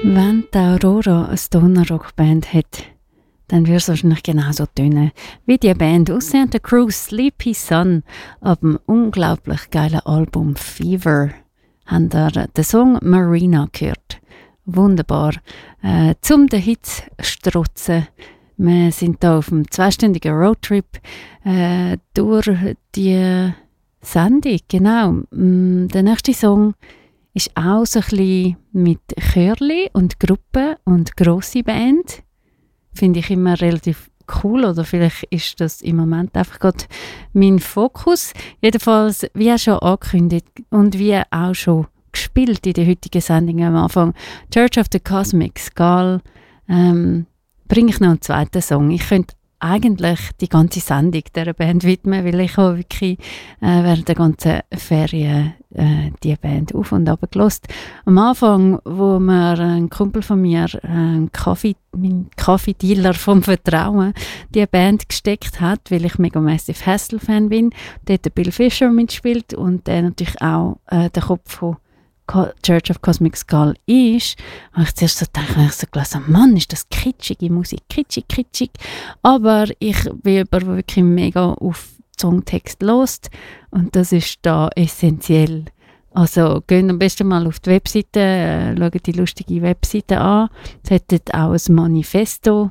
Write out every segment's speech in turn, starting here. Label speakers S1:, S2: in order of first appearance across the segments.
S1: Wenn die Aurora eine Stoner-Rock-Band hat, dann würde es wahrscheinlich genauso tönen wie die Band aus Santa Cruz, Sleepy Sun, ab dem unglaublich geilen Album Fever. Habt ihr den Song Marina gehört? Wunderbar. Zum den Hit strotzen. Wir sind hier auf einem 2-stündigen Roadtrip durch die Sendung. Genau. Der nächste Song ist auch so ein bisschen mit Chörli und Gruppe und grosse Band. Finde ich immer relativ cool, oder vielleicht ist das im Moment einfach gerade mein Fokus. Jedenfalls, wie auch schon angekündigt und wie auch schon gespielt in der heutigen Sendung am Anfang, Church of the Cosmic Skull, bringe ich noch einen zweiten Song. Ich könnte eigentlich die ganze Sendung dieser Band widmen, weil ich habe wirklich während der ganzen Ferien die Band auf und ab gehört. Am Anfang, wo mir ein Kumpel von mir, mein Kaffeedealer vom Vertrauen, die Band gesteckt hat, weil ich mega Massive Hassel-Fan bin, dort Bill Fisher mitspielt und der natürlich auch der Kopf von Church of Cosmic Skull ist, habe ich zuerst so gedacht, wenn ich so gelesen habe, Mann, ist das kitschige Musik, kitschig. Aber ich bin jemand, der wirklich mega auf Songtext lost und das ist da essentiell. Also geht am besten mal auf die Webseite, schaut die lustige Webseite an. Es hat dort auch ein Manifesto,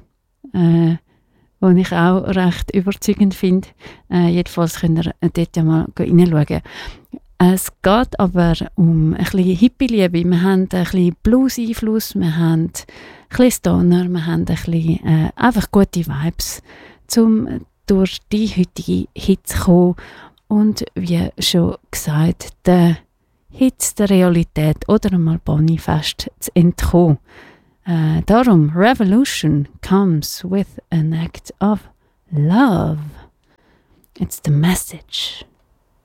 S1: das ich auch recht überzeugend finde. Jedenfalls könnt ihr dort ja mal reinschauen. Es geht aber um ein bisschen Hippie-Liebe. Wir haben ein bisschen Blues-Einfluss, wir haben ein bisschen Stoner, wir haben ein bisschen einfach gute Vibes, um durch die heutige Hits zu kommen. Und wie schon gesagt, den Hits der Realität oder einmal Bonifest zu entkommen. Darum, Revolution comes with an act of love. It's the message.